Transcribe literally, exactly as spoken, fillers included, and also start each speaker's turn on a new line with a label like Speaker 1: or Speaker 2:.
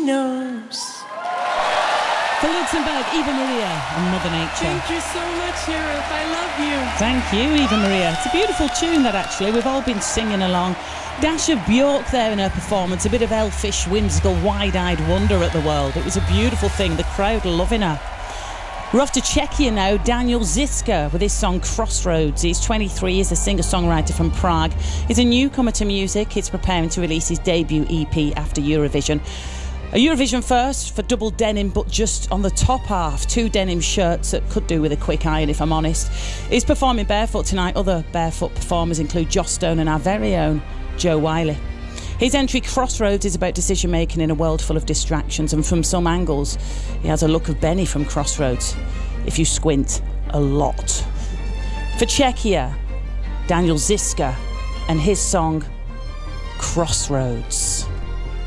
Speaker 1: knows.
Speaker 2: For Luxembourg, Eva Maria and Mother Nature.
Speaker 1: Thank you so much, Sheriff. I love you.
Speaker 2: Thank you, Eva Maria. It's a beautiful tune, that, actually. We've all been singing along. Dash of Björk there in her performance. A bit of elfish, whimsical, wide-eyed wonder at the world. It was a beautiful thing. The crowd loving her. We're off to Czechia now. Daniel Ziska with his song Crossroads. He's twenty-three. He's a singer-songwriter from Prague. He's a newcomer to music. He's preparing to release his debut E P after Eurovision. A Eurovision first for double denim, but just on the top half. Two denim shirts that could do with a quick iron, if I'm honest. He's performing barefoot tonight. Other barefoot performers include Joss Stone and our very own Joe Wiley. His entry, Crossroads, is about decision-making in a world full of distractions, and from some angles, he has a look of Benny from Crossroads, if you squint a lot. For Czechia, Daniel Ziska and his song, Crossroads.